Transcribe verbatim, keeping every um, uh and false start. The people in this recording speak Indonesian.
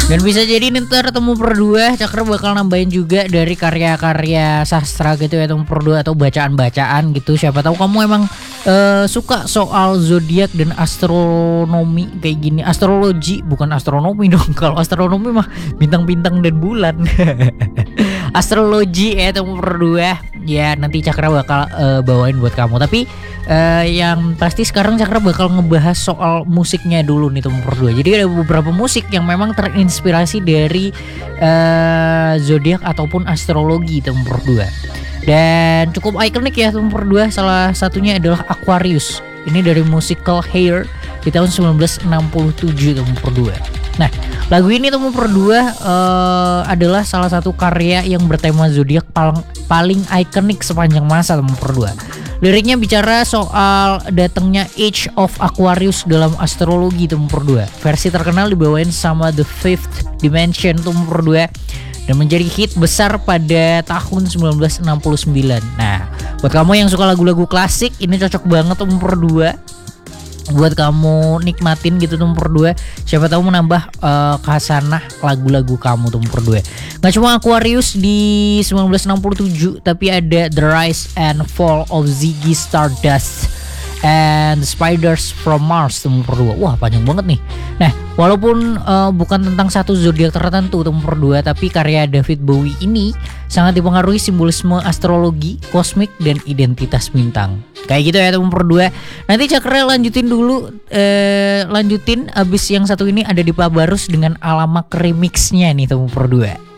Dan bisa jadi ntar temu berdua Cakra bakal nambahin juga dari karya-karya sastra gitu ya, temu berdua atau bacaan-bacaan gitu. Siapa tahu kamu emang uh, suka soal zodiak dan astronomi kayak gini. Astrologi bukan astronomi dong. Kalau astronomi mah bintang-bintang dan bulan. Astrologi ya temu berdua. Ya nanti Cakra bakal uh, bawain buat kamu. Tapi uh, yang pasti sekarang Cakra bakal ngebahas soal musiknya dulu nih temu berdua. Jadi ada beberapa musik yang memang terinspirasi dari uh, zodiak ataupun astrologi temu berdua. Dan cukup ikonik ya temu berdua. Salah satunya adalah Aquarius. Ini dari musical Hair di tahun sembilan belas enam puluh tujuh temu berdua. Nah, lagu ini temu berdua uh, adalah salah satu karya yang bertema zodiak paling paling ikonik sepanjang masa temu berdua. Liriknya bicara soal datangnya Age of Aquarius dalam astrologi temu berdua. Versi terkenal dibawain sama The Fifth Dimension temu berdua dan menjadi hit besar pada tahun sembilan belas enam puluh sembilan. Nah, buat kamu yang suka lagu-lagu klasik, ini cocok banget temu berdua. Buat kamu nikmatin gitu temu berdua. Siapa tahu menambah uh, khasanah lagu-lagu kamu temu berdua. Gak cuma Aquarius di sembilan belas enam puluh tujuh, tapi ada The Rise and Fall of Ziggy Stardust and The Spiders from Mars temu berdua. Wah, panjang banget nih. Nah, walaupun uh, bukan tentang satu zodiak tertentu temu berdua, tapi karya David Bowie ini sangat dipengaruhi simbolisme astrologi, kosmik, dan identitas bintang. Kayak gitu ya temu berdua. Nanti Cakra lanjutin dulu eh, Lanjutin abis yang satu ini ada di Pabarus dengan Alamak remixnya nih temu berdua.